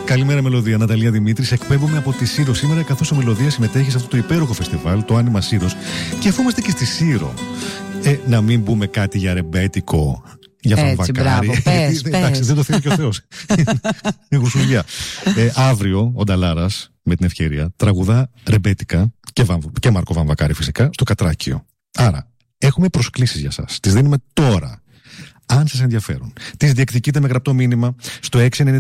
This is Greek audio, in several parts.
Καλημέρα, Μελωδία. Ναταλία Δημήτρης. Εκπέμπουμε από τη Σύρο σήμερα, καθώς ο Μελωδία συμμετέχει σε αυτό το υπέροχο φεστιβάλ, το Άνιμα Σύρος. Και αφού είμαστε και στη Σύρο, να μην πούμε κάτι για ρεμπέτικο, για Βαμβακάρη. Εντάξει, δεν το θέλει και ο Θεός. Είναι γουσουλιά. Αύριο ο Νταλάρας, με την ευκαιρία, τραγουδά ρεμπέτικα και Μάρκο Βαμβακάρη φυσικά, στο Κατράκιο. Άρα, έχουμε προσκλήσεις για σας. Τις δίνουμε τώρα. Αν σας ενδιαφέρουν, τις διεκδικείτε με γραπτό μήνυμα στο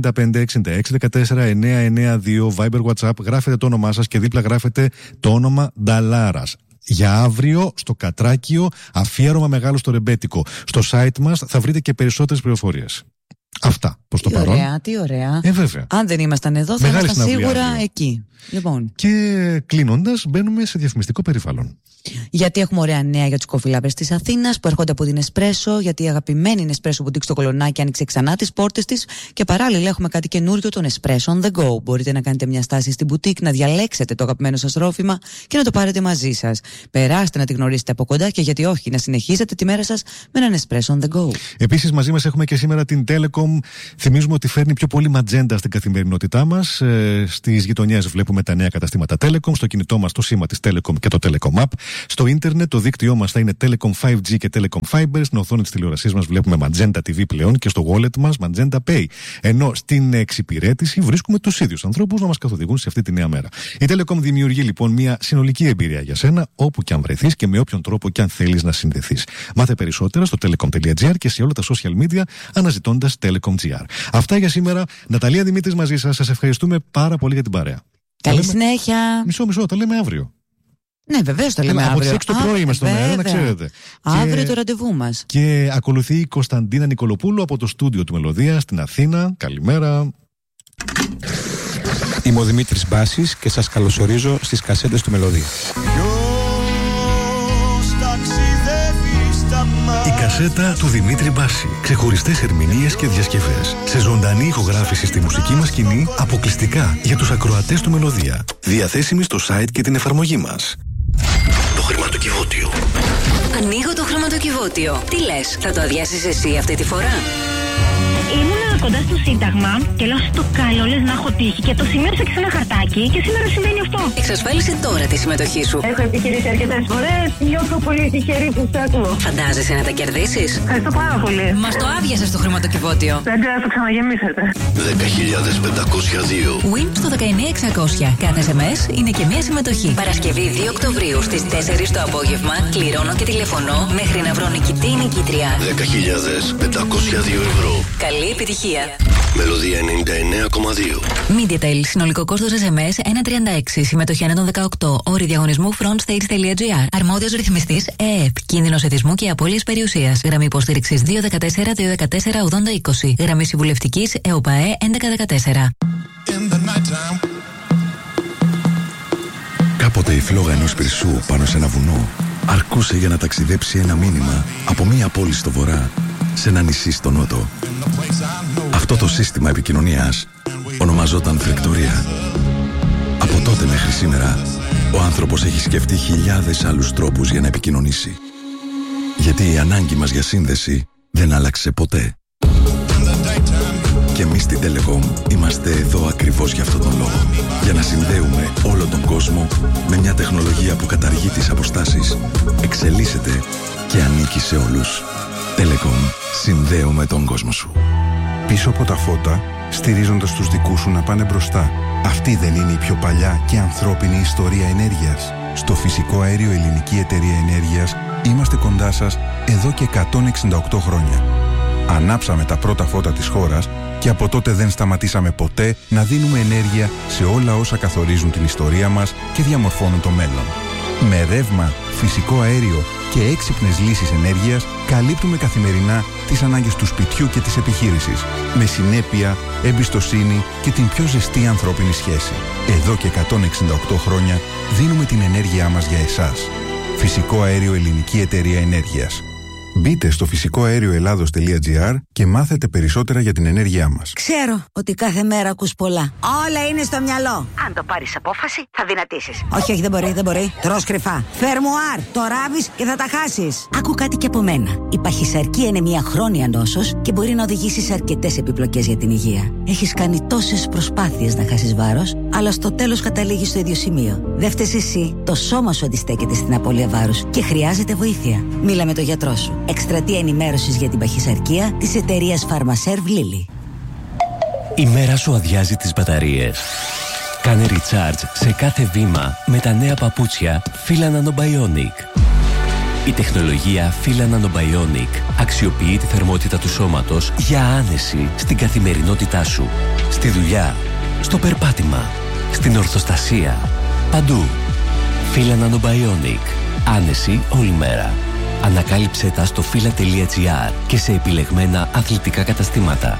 695-6614-992 Viber WhatsApp. Γράφετε το όνομά σας και δίπλα γράφετε το όνομα Νταλάρας. Για αύριο στο Κατράκιο, αφιέρωμα μεγάλο στο ρεμπέτικο. Στο site μας θα βρείτε και περισσότερες πληροφορίες. Αυτά προς το παρόν. Ωραία, τι ωραία. Βέβαια. Αν δεν ήμασταν εδώ, θα ήμασταν σίγουρα εκεί. Λοιπόν. Και κλείνοντας, μπαίνουμε σε διαφημιστικό περιβάλλον. Γιατί έχουμε ωραία νέα για τους κοφιλάβρες της Αθήνας που έρχονται από την Εσπρέσο, γιατί η αγαπημένη Εσπρέσο Boutique στο Κολονάκι άνοιξε ξανά τις πόρτες της και παράλληλα έχουμε κάτι καινούριο, τον Espresso on the go. Μπορείτε να κάνετε μια στάση στην boutique, να διαλέξετε το αγαπημένο σας ρόφημα και να το πάρετε μαζί σας. Περάστε να τη γνωρίσετε από κοντά και γιατί όχι, να συνεχίσετε τη μέρα σας με έναν Espresso on the go. Επίσης, μαζί μας έχουμε και σήμερα την Telecom. Θυμίζουμε ότι φέρνει πιο πολύ ματζέντα στην καθημερινότητά μας. Στις γειτονιές βλέπουμε τα νέα καταστήματα Telecom. Στο κινητό μας το σήμα της Telecom και το Telecom App. Στο ίντερνετ το δίκτυό μας θα είναι Telecom 5G και Telecom Fiber. Στην οθόνη της τηλεορασίας μας βλέπουμε Magenta TV πλέον και στο wallet μας Magenta Pay. Ενώ στην εξυπηρέτηση βρίσκουμε τους ίδιους ανθρώπους να μας καθοδηγούν σε αυτή τη νέα μέρα. Η Telecom δημιουργεί λοιπόν μια συνολική εμπειρία για σένα, όπου και αν βρεθείς και με όποιον τρόπο και αν θέλεις να συνδεθείς. Μάθε περισσότερα στο telecom.gr και σε όλα τα social media αναζητώντας Telecom.gr. Αυτά για σήμερα. Ναταλία Δημήτρης μαζί σας. Σας ευχαριστούμε πάρα πολύ για την παρέα. Καλή συνέχεια. Μισό, τα λέμε αύριο. Ναι, βεβαίως το λέμε αύριο. Από τις 6 το πρωί είμαι στον αέρα, να ξέρετε. Αύριο το ραντεβού μας. Και ακολουθεί η Κωνσταντίνα Νικολοπούλου από το στούντιο του Μελωδία στην Αθήνα. Καλημέρα. Είμαι ο Δημήτρης Μπάσης και σας καλωσορίζω στις κασέτες του Μελωδία. Η κασέτα του Δημήτρη Μπάση. Ξεχωριστές ερμηνείες και διασκευές. Σε ζωντανή ηχογράφηση στη μουσική μας σκηνή, αποκλειστικά για τους ακροατές του Μελωδία. Διαθέσιμη στο site και την εφαρμογή μας. Το χρηματοκιβώτιο. Ανοίγω το χρηματοκιβώτιο. Τι λες, θα το αδειάσεις εσύ αυτή τη φορά? Ήμουνα κοντά στο Σύνταγμα και λέω στο καλό λες να έχω τύχει και το σημείωσα και σε ένα χαρτάκι και σήμερα συμβαίνει αυτό. Εξασφάλισε τώρα τη συμμετοχή σου. Έχω επιχειρήσει αρκετές φορές, νιώθω πολύ τυχερή που σ' ακούω. Φαντάζεσαι να τα κερδίσεις? Ευχαριστώ πάρα πολύ. Μας το άδειασες στο χρηματοκιβώτιο. Δεν να το ξαναγεμίσετε. 10.502. Win στο 19600. Κάθε SMS είναι και μία συμμετοχή. Παρασκευή 2 Οκτωβρίου στις 4 το απόγευμα κληρώνω και τηλεφωνώ μέχρι να βρω νικητή ή νικήτρια. 10.502 ευρώ. Καλή επιτυχία. Μελωδία 99,2. MediaTel. Συνολικό κόστος SMS 1,36. Συμμετοχή ανά των 18. Όροι διαγωνισμού frontstage.gr. Αρμόδιος ρυθμιστής ΕΕΠ. Κίνδυνος εθισμού και απώλειας περιουσίας. Γραμμή υποστήριξης 214-214-8020. Γραμμή συμβουλευτικής ΕΟΠΑΕ 1114. Κάποτε η φλόγα ενός πυρσού πάνω σε ένα βουνό αρκούσε για να ταξιδέψει ένα μήνυμα από μία πόλη στο βορρά σε ένα νησί στο νότο. Αυτό το σύστημα επικοινωνίας ονομαζόταν φρεκτορία. Από τότε μέχρι σήμερα, ο άνθρωπος έχει σκεφτεί χιλιάδες άλλους τρόπους για να επικοινωνήσει. Γιατί η ανάγκη μας για σύνδεση δεν άλλαξε ποτέ. Και εμείς στην Telecom είμαστε εδώ ακριβώς για αυτόν τον λόγο. Για να συνδέουμε όλο τον κόσμο με μια τεχνολογία που καταργεί τις αποστάσεις, εξελίσσεται και ανήκει σε όλους. Telecom. Συνδέουμε τον κόσμο σου. Πίσω από τα φώτα, στηρίζοντας τους δικούς σου να πάνε μπροστά. Αυτή δεν είναι η πιο παλιά και ανθρώπινη ιστορία ενέργειας? Στο Φυσικό Αέριο Ελληνική Εταιρεία Ενέργειας είμαστε κοντά σας εδώ και 168 χρόνια. Ανάψαμε τα πρώτα φώτα της χώρας και από τότε δεν σταματήσαμε ποτέ να δίνουμε ενέργεια σε όλα όσα καθορίζουν την ιστορία μας και διαμορφώνουν το μέλλον. Με ρεύμα, φυσικό αέριο και έξυπνες λύσεις ενέργειας καλύπτουμε καθημερινά τις ανάγκες του σπιτιού και της επιχείρησης. Με συνέπεια, εμπιστοσύνη και την πιο ζεστή ανθρώπινη σχέση. Εδώ και 168 χρόνια δίνουμε την ενέργειά μας για εσάς. Φυσικό Αέριο Ελληνική Εταιρεία Ενέργειας. Μπείτε στο φυσικοαέρioελλάδος.gr και μάθετε περισσότερα για την ενέργειά μας. Ξέρω ότι κάθε μέρα ακούς πολλά. Όλα είναι στο μυαλό. Αν το πάρεις απόφαση, θα δυνατήσεις. Όχι, δεν μπορεί. Τρως κρυφά. Φερμουάρ, το ράβεις και θα τα χάσεις. Άκου κάτι και από μένα. Η παχυσαρκία είναι μια χρόνια νόσος και μπορεί να οδηγήσει σε αρκετές επιπλοκές για την υγεία. Έχεις κάνει τόσες προσπάθειες να χάσεις βάρος, αλλά στο τέλος καταλήγεις στο ίδιο σημείο. Δεν φταίς εσύ. Το σώμα σου αντιστέκεται στην απώλεια βάρους και χρειάζεται βοήθεια. Μίλα με τον γιατρό σου. Εκστρατεία ενημέρωσης για την παχυσαρκία της εταιρείας Pharmaserv Lilly. Η μέρα σου αδειάζει τις μπαταρίες. Κάνε recharge σε κάθε βήμα με τα νέα παπούτσια Fila Nanobionic. Η τεχνολογία Fila Nanobionic αξιοποιεί τη θερμότητα του σώματος για άνεση στην καθημερινότητά σου. Στη δουλειά, στο περπάτημα, στην ορθοστασία, παντού. Fila Nanobionic. Άνεση όλη μέρα. Ανακάλυψέ τα στο fila.gr και σε επιλεγμένα αθλητικά καταστήματα.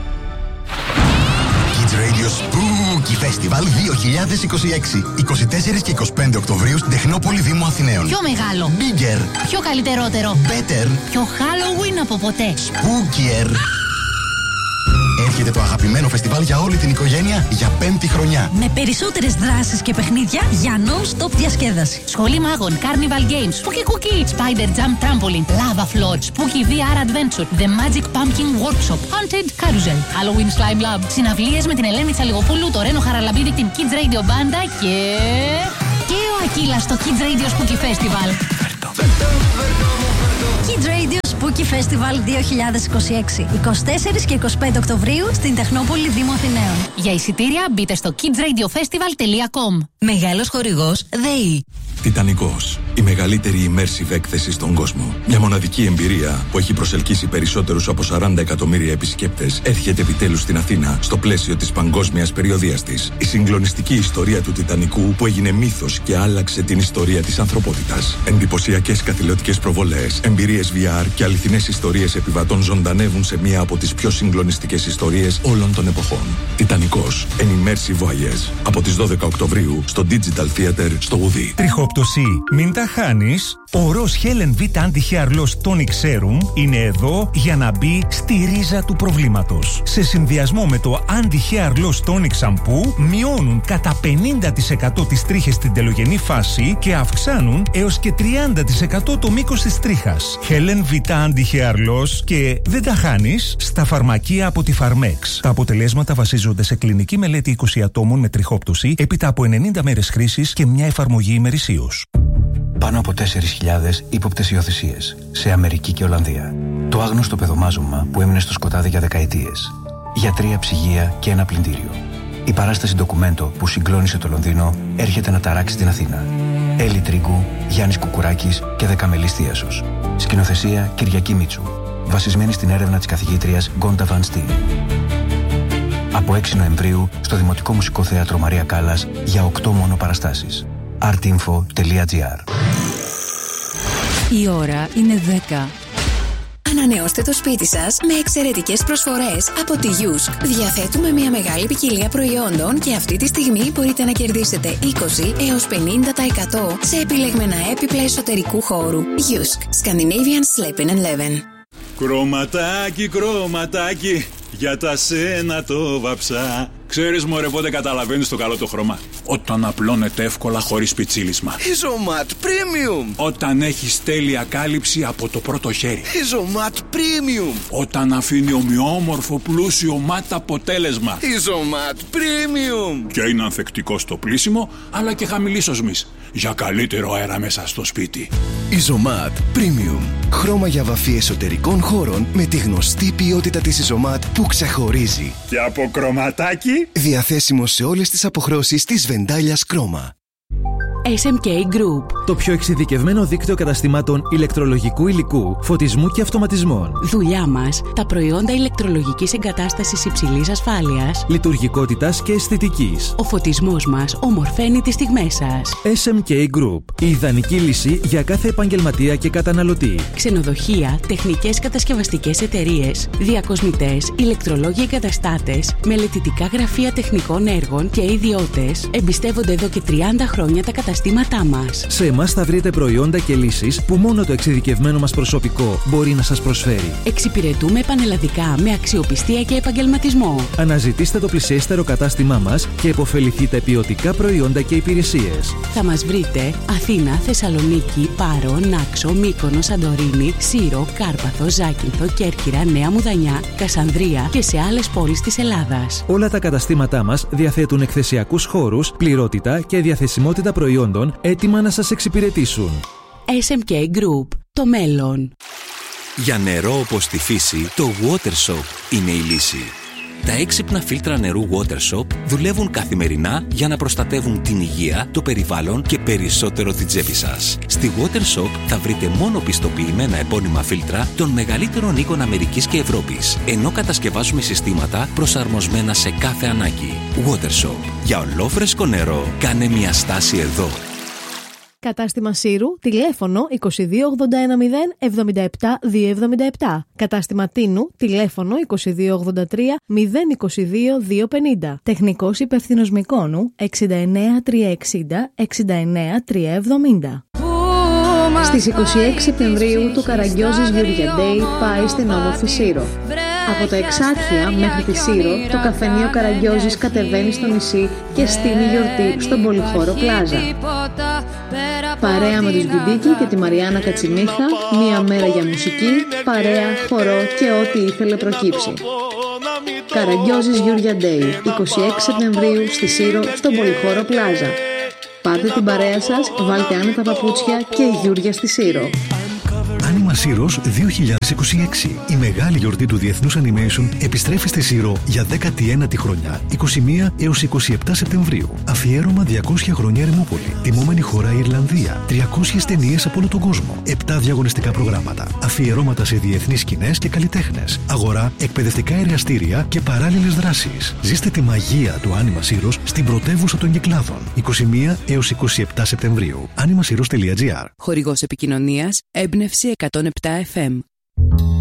Kids Radio Spooky Festival 2026. 24 και 25 Οκτωβρίου στην Τεχνόπολη Δήμου Αθηναίων. Πιο μεγάλο. Bigger. Πιο καλύτερότερο. Better. Πιο Halloween από ποτέ. Spookier. Έρχεται το αγαπημένο φεστιβάλ για όλη την οικογένεια για 5η χρονιά. Με περισσότερες δράσεις και παιχνίδια για non-stop διασκέδαση. Σχολή μάγων, Carnival Games, Spooky Cookie, Spider Jump Trampoline, Lava Float, Spooky VR Adventure, The Magic Pumpkin Workshop, Haunted Carousel, Halloween Slime Lab, συναυλίες με την Ελένη Τσαλιγοπούλου, το Ρένο Χαραλαμπίδη, την Kids Radio Banda και ο Ακύλας στο Kids Radio Spooky Festival. Kids Radio Spooky Festival 2026. 24 και 25 Οκτωβρίου στην Τεχνόπολη Δήμου Αθηναίων. Για εισιτήρια μπείτε στο kidsradiofestival.com. Μεγάλος χορηγός ΔΕΗ. Τιτανικός. Η μεγαλύτερη immersive έκθεση στον κόσμο. Μια μοναδική εμπειρία που έχει προσελκύσει περισσότερους από 40 εκατομμύρια επισκέπτες έρχεται επιτέλους στην Αθήνα στο πλαίσιο της παγκόσμιας περιοδείας της. Η συγκλονιστική ιστορία του Τιτανικού που έγινε μύθος και άλλαξε την ιστορία της ανθρωπότητας. Εντυπωσιακές καθηλωτικές προβολές, εμπειρίες VR και αληθινές ιστορίες επιβατών ζωντανεύουν σε μία από τις πιο συγκλονιστικές ιστορίες όλων των εποχών. Τιτανικός. An immersive voyage. Από τις 12 Οκτωβρίου στο Digital Theater στο Ουδί. Τριχόπτωση. Μην τα χάνεις. Ο Ροζ Helen V Anti-Hair Loss Tonic Serum είναι εδώ για να μπει στη ρίζα του προβλήματος. Σε συνδυασμό με το Anti-Hair Loss Tonic Shampoo μειώνουν κατά 50% τις τρίχες στην τελογενή φάση και αυξάνουν έως και 30% το μήκος της τρίχας. Helen V Anti-Hair Loss και δεν τα χάνεις στα φαρμακεία από τη Pharmex. Τα αποτελέσματα βασίζονται σε κλινική μελέτη 20 ατόμων με τριχόπτωση έπειτα από 90 μέρες χρήσης και μια εφαρμογή ημερησίως. Πάνω από 4.000 ύποπτες υιοθεσίες σε Αμερική και Ολλανδία. Το άγνωστο παιδομάζωμα που έμεινε στο σκοτάδι για δεκαετίες. Γιατρία, ψυγεία και ένα πλυντήριο. Η παράσταση ντοκουμέντο που συγκλώνησε το Λονδίνο έρχεται να ταράξει την Αθήνα. Έλλη Τρίγκου, Γιάννης Κουκουράκης και Δεκαμελής Θίασος. Σκηνοθεσία Κυριακή Μίτσου. Βασισμένη στην έρευνα της καθηγήτριας Γκόντα Βαν Στίν. Από 6 Νοεμβρίου στο Δημοτικό Μουσικό Θέατρο Μαρία Κάλλας για 8 μόνο παραστάσεις. artinfo.gr. Η ώρα είναι 10. Ανανεώστε το σπίτι σας με εξαιρετικές προσφορές από τη Yusk. Διαθέτουμε μια μεγάλη ποικιλία προϊόντων και αυτή τη στιγμή μπορείτε να κερδίσετε 20 έως 50% σε επιλεγμένα έπιπλα εσωτερικού χώρου. Yusk. Scandinavian Sleeping and Leven. Κρωματάκι, κρωματάκι, για τα σένα το βαψά. Ξέρεις μωρέ πότε καταλαβαίνεις το καλό το χρώμα? Όταν απλώνεται εύκολα χωρίς πιτσίλισμα. Isomat Premium. Όταν έχεις τέλεια κάλυψη από το πρώτο χέρι. Isomat Premium. Όταν αφήνει ομοιόμορφο πλούσιο ματ αποτέλεσμα. Isomat Premium. Και είναι ανθεκτικό στο πλύσιμο αλλά και χαμηλής οσμής, για καλύτερο αέρα μέσα στο σπίτι. Isomat Premium. Χρώμα για βαφή εσωτερικών χώρων με τη γνωστή ποιότητα της Isomat που ξεχωρίζει. Και από κρωματάκι. Διαθέσιμο σε όλες τις αποχρώσεις της Βεντάλιας Κρόμα. SMK Group. Το πιο εξειδικευμένο δίκτυο καταστημάτων ηλεκτρολογικού υλικού, φωτισμού και αυτοματισμών. Δουλειά μας, τα προϊόντα ηλεκτρολογικής εγκατάστασης υψηλής ασφάλειας, λειτουργικότητας και αισθητικής. Ο φωτισμός μας ομορφαίνει τις στιγμές σας. SMK Group. Η ιδανική λύση για κάθε επαγγελματία και καταναλωτή. Ξενοδοχεία, τεχνικές κατασκευαστικές εταιρείες, διακοσμητές, ηλεκτρολόγοι εγκαταστάτες, μελετητικά γραφεία τεχνικών έργων και ιδιώτες εμπιστεύονται εδώ και 30 χρόνια τα καταστήματα καταστήματά μας. Σε εμάς θα βρείτε προϊόντα και λύσεις που μόνο το εξειδικευμένο μας προσωπικό μπορεί να σας προσφέρει. Εξυπηρετούμε πανελλαδικά με αξιοπιστία και επαγγελματισμό. Αναζητήστε το πλησιέστερο κατάστημά μας και επωφεληθείτε ποιοτικά προϊόντα και υπηρεσίες. Θα μας βρείτε Αθήνα, Θεσσαλονίκη, Πάρο, Νάξο, Μύκονο, Σαντορίνη, Σύρο, Κάρπαθο, Ζάκυνθο, Κέρκυρα, Νέα Μουδανιά, Κασανδρία και σε άλλες πόλεις της Ελλάδας. Όλα τα καταστήματά μας διαθέτουν εκθεσιακούς χώρους, πληρότητα και διαθεσιμότητα προϊόντων έτοιμα να σας εξυπηρετήσουν. SMK Group. Το μέλλον. Για νερό όπως τη φύση, το WaterSoap είναι η λύση. Τα έξυπνα φίλτρα νερού WaterSoap δουλεύουν καθημερινά για να προστατεύουν την υγεία, το περιβάλλον και περισσότερο την τσέπη σας. Στη WaterSoap θα βρείτε μόνο πιστοποιημένα επώνυμα φίλτρα των μεγαλύτερων οίκων Αμερικής και Ευρώπης, ενώ κατασκευάζουμε συστήματα προσαρμοσμένα σε κάθε ανάγκη. WaterSoap. Για ολόφρεσκο νερό, κάνε μια στάση εδώ. Κατάστημα Σύρου, τηλέφωνο 2281 077 277. Κατάστημα Τίνου, τηλέφωνο 2283 022 250. Τεχνικός υπεύθυνος Μυκόνου 69 360 69 370. Στις 26 Σεπτεμβρίου το Καραγκιόζης Γιουριά Day πάει στην όμορφη Σύρο. Από τα Εξάρχεια μέχρι τη Σύρο, το καφενείο Καραγκιόζης κατεβαίνει στο νησί και στείνει γιορτή στον Πολυχώρο Πλάζα. Παρέα με τους Γκιντίκη και τη Μαριάννα Κατσιμίχα, μία μέρα για μουσική, παρέα, χορό και ό,τι ήθελε προκύψει. Καραγκιόζης Γιουριά Day, 26 Σεπτεμβρίου στη Σύρο, στον Πολυχώρο Πλάζα. Πάρτε την παρέα σας, βάλτε άνετα παπούτσια και Γιούρια στη Σύρο. Άνιμα Σύρος 2026. Η μεγάλη γιορτή του Διεθνούς Animation επιστρέφει στη Σύρο για 19η χρονιά, 21 έως 27 Σεπτεμβρίου. Αφιέρωμα 200 χρόνια Ερημόπολη. Τιμόμενη χώρα Ιρλανδία. 300 ταινίες από όλο τον κόσμο. 7 διαγωνιστικά προγράμματα. Αφιερώματα σε διεθνείς σκηνές και καλλιτέχνες. Αγορά, εκπαιδευτικά εργαστήρια και παράλληλες δράσεις. Ζήστε τη μαγεία του Άνιμα Σύρος στην πρωτεύουσα των Κυκλάδων. 21 έως 27 Σεπτεμβρίου. animasiros.gr. Χορηγός επικοινωνίας Έμπνευση 107 FM.